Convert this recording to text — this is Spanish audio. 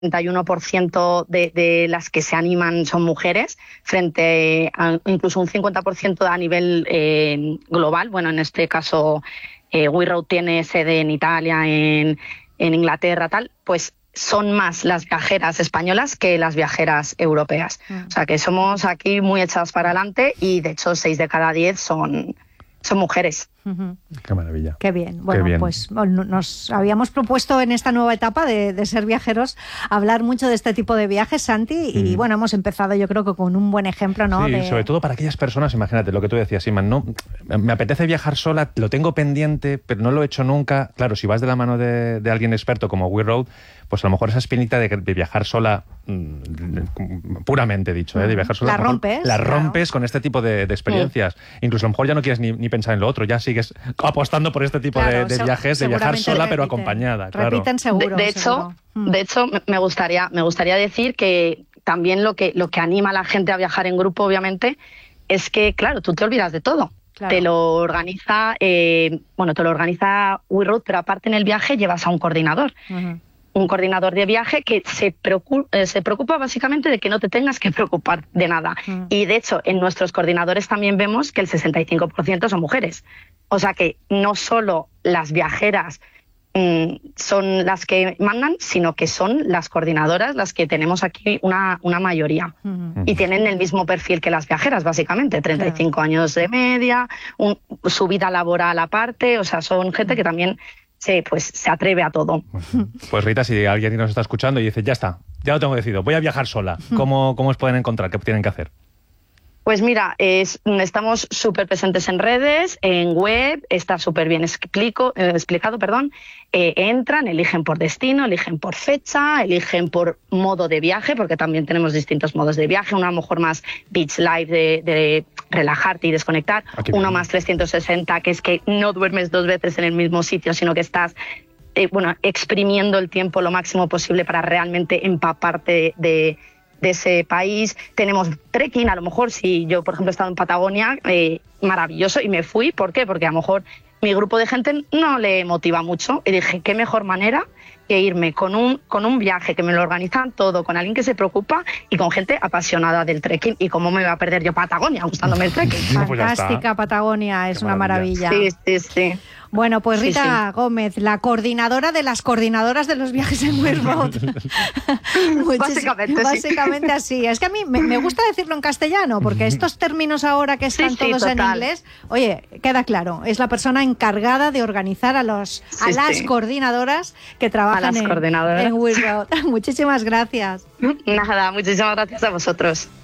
41% de las que se animan son mujeres, frente a incluso un 50% a nivel global. Bueno, en este caso, We Road tiene sede en Italia, en Inglaterra, tal, pues son más las viajeras españolas que las viajeras europeas. O sea, que somos aquí muy echadas para adelante y, de hecho, 6 de cada 10 son mujeres. Qué maravilla. Qué bien. Bueno, Qué bien. Pues nos habíamos propuesto en esta nueva etapa de ser viajeros hablar mucho de este tipo de viajes, Santi, y bueno, hemos empezado yo creo que con un buen ejemplo, ¿no? Sí, sobre todo para aquellas personas, imagínate lo que tú decías, Iman, ¿no? Me apetece viajar sola, lo tengo pendiente, pero no lo he hecho nunca. Claro, si vas de la mano de alguien experto como We Road, pues a lo mejor esa espinita de viajar sola, puramente dicho, de viajar sola, la rompes con este tipo de experiencias. Incluso a lo mejor ya no quieres ni pensar en lo otro, ya sigues apostando por este tipo de viajes, de viajar sola pero acompañada. Repiten seguro. De hecho, me gustaría decir que también lo que anima a la gente a viajar en grupo, obviamente, es que, claro, tú te olvidas de todo. Claro. Te lo organiza We Road, pero aparte en el viaje llevas a un coordinador. Un coordinador de viaje que se preocupa básicamente de que no te tengas que preocupar de nada. Y de hecho, en nuestros coordinadores también vemos que el 65% son mujeres. O sea que no solo las viajeras son las que mandan, sino que son las coordinadoras las que tenemos aquí una mayoría. Y tienen el mismo perfil que las viajeras, básicamente, 35 años de media, su vida laboral aparte, o sea, son gente que también se atreve a todo. Pues Rita, si alguien nos está escuchando y dice, ya está, ya lo tengo decidido, voy a viajar sola, ¿cómo os pueden encontrar? ¿Qué tienen que hacer? Pues mira, estamos súper presentes en redes, en web, está súper bien explicado, entran, eligen por destino, eligen por fecha, eligen por modo de viaje, porque también tenemos distintos modos de viaje, uno a lo mejor más beach life de relajarte y desconectar, uno más 360, que es que no duermes 2 veces en el mismo sitio, sino que estás exprimiendo el tiempo lo máximo posible para realmente empaparte de ese país. Tenemos trekking, a lo mejor si yo, por ejemplo, he estado en Patagonia, maravilloso, y me fui. ¿Por qué? Porque a lo mejor mi grupo de gente no le motiva mucho, y dije, qué mejor manera que irme con un viaje que me lo organizan todo, con alguien que se preocupa y con gente apasionada del trekking. ¿Y cómo me voy a perder yo Patagonia gustándome el trekking? Fantástica Patagonia, es una maravilla. Sí. Bueno, pues Rita Gómez, la coordinadora de las coordinadoras de los viajes en We Road. Básicamente así. Es que a mí me gusta decirlo en castellano, porque estos términos ahora que están todos en inglés, oye, queda claro, es la persona encargada de organizar a las coordinadoras que trabajan en We Road. Muchísimas gracias. Nada, muchísimas gracias a vosotros.